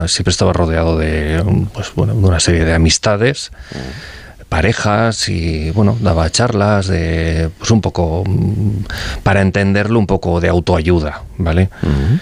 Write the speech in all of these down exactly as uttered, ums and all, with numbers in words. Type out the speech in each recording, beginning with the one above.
siempre estaba rodeado de, pues, bueno, de una serie de amistades, mm. parejas, y bueno, daba charlas de, pues un poco, para entenderlo, un poco de autoayuda, ¿vale? Mm.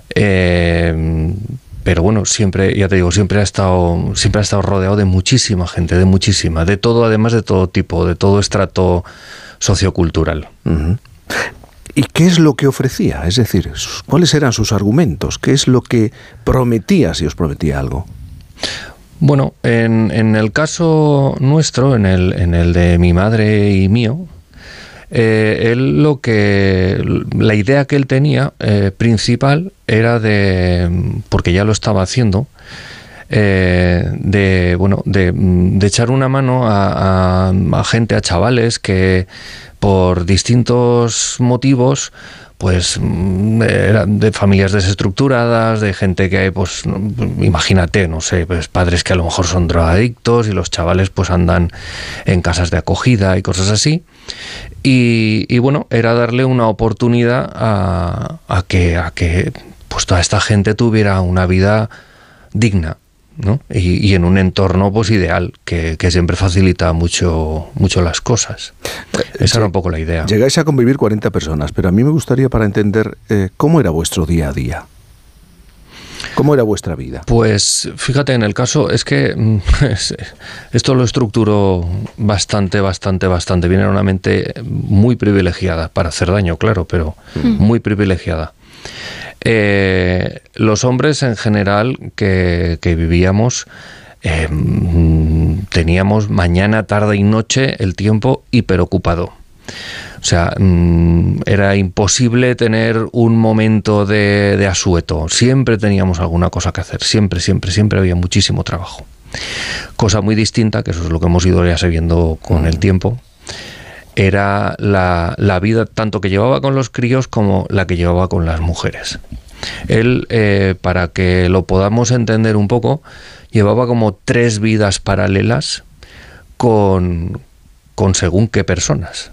Eh, pero bueno, siempre, ya te digo, siempre ha estado, siempre ha estado rodeado de muchísima gente, de muchísima, de todo, además de todo tipo, de todo estrato sociocultural. Uh-huh. ¿Y qué es lo que ofrecía? Es decir, ¿cuáles eran sus argumentos? ¿Qué es lo que prometía, si os prometía algo? Bueno, en, en el caso nuestro, en el, en el de mi madre y mío, eh, él lo que, la idea que él tenía eh, principal era de, porque ya lo estaba haciendo, eh, de, bueno, de, de echar una mano a, a, a gente, a chavales que por distintos motivos, pues eran de familias desestructuradas, de gente que, pues, imagínate, no sé, pues padres que a lo mejor son drogadictos y los chavales pues andan en casas de acogida y cosas así. Y, y bueno, era darle una oportunidad a, a que, a que pues toda esta gente tuviera una vida digna, ¿no? Y, y en un entorno pues ideal, que, que siempre facilita mucho, mucho las cosas. Esa sí, era un poco la idea. Llegáis a convivir cuarenta personas, pero a mí me gustaría, para entender, eh, ¿cómo era vuestro día a día? ¿Cómo era vuestra vida? Pues fíjate, en el caso, es que esto lo estructuró bastante, bastante, bastante bien. Era una mente muy privilegiada, para hacer daño, claro, pero mm. muy privilegiada. Eh, los hombres en general que, que vivíamos, eh, teníamos mañana, tarde y noche el tiempo hiperocupado. O sea, mmm, era imposible tener un momento de, de asueto. Siempre teníamos alguna cosa que hacer. Siempre, siempre, siempre había muchísimo trabajo. Cosa muy distinta, que eso es lo que hemos ido ya sabiendo con el tiempo, era la, la vida tanto que llevaba con los críos como la que llevaba con las mujeres. Él, eh, para que lo podamos entender un poco, llevaba como tres vidas paralelas con, con según qué personas.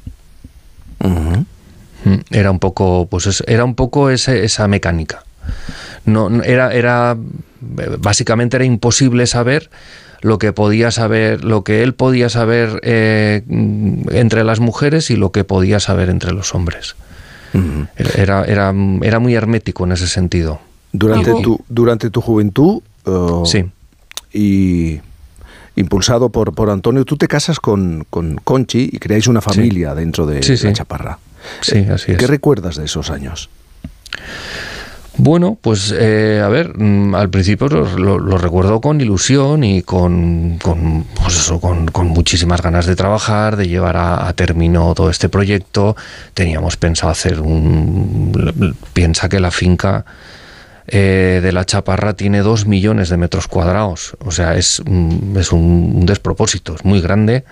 Uh-huh. Era un poco, pues era un poco ese, esa mecánica. No, era, era, básicamente era imposible saber lo que podía saber, lo que él podía saber eh, entre las mujeres y lo que podía saber entre los hombres. Uh-huh. Era, era, era muy hermético en ese sentido. Durante tu, durante tu juventud, uh, sí. y impulsado por, por Antonio, tú te casas con, con Conchi y creáis una familia sí. dentro de sí, sí. La Chaparra. Sí, así es. ¿Qué recuerdas de esos años? Bueno, pues eh, a ver, al principio lo, lo, lo recuerdo con ilusión y con, con, pues eso, con, con muchísimas ganas de trabajar, de llevar a, a término todo este proyecto. Teníamos pensado hacer un... Piensa que la finca eh, de La Chaparra tiene dos millones de metros cuadrados. O sea, es, es un, un despropósito, es muy grande.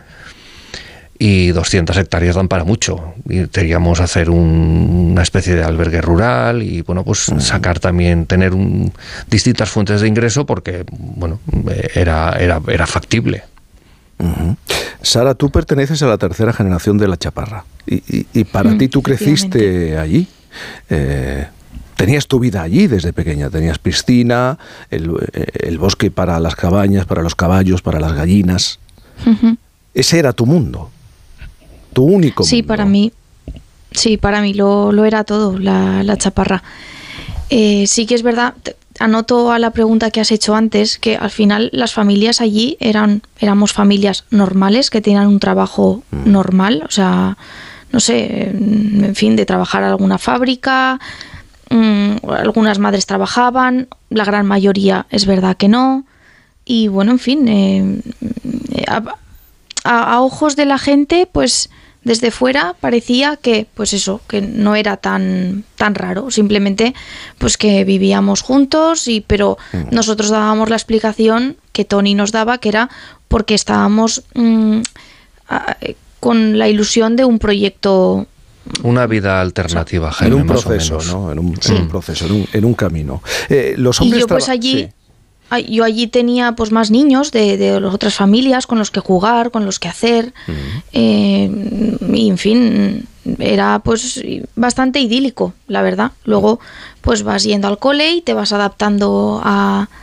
Y doscientas hectáreas dan para mucho. Y queríamos hacer un, una especie de albergue rural y, bueno, pues uh-huh. sacar también, tener un, distintas fuentes de ingreso porque, bueno, era, era, era factible. Uh-huh. Sara, tú perteneces a la tercera generación de La Chaparra. Y, y, y para uh-huh. ti, tú creciste allí. Eh, tenías tu vida allí desde pequeña. Tenías piscina, el, el bosque para las cabañas, para los caballos, para las gallinas. Uh-huh. Ese era tu mundo. Tu único sí, mundo. para mí, sí, para mí lo, lo era todo, la, la Chaparra. Eh, sí que es verdad, anoto a la pregunta que has hecho antes, que al final las familias allí eran, éramos familias normales, que tenían un trabajo mm. normal, o sea, no sé, en fin, de trabajar en alguna fábrica, mmm, algunas madres trabajaban, la gran mayoría es verdad que no, y bueno, en fin, eh, a, a, a ojos de la gente, pues desde fuera parecía que, pues eso, que no era tan tan raro, simplemente pues que vivíamos juntos, y pero mm. nosotros dábamos la explicación que Tony nos daba, que era porque estábamos mmm, a, con la ilusión de un proyecto, una vida alternativa, o sea, Jaime, en un proceso, ¿no? En un, sí. en un proceso, en un, en un camino. Eh, los hombres y yo pues traba- allí... Sí. Yo allí tenía pues más niños de, de las otras familias con los que jugar, con los que hacer, uh-huh. eh, y en fin, era pues bastante idílico, la verdad. Luego pues vas yendo al cole y te vas adaptando a,